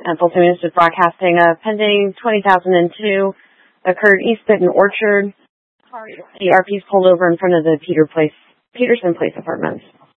Folsom News is broadcasting a pending 20,002 occurred East Benton Orchard. The RPs pulled over in front of the Peterson Place apartments.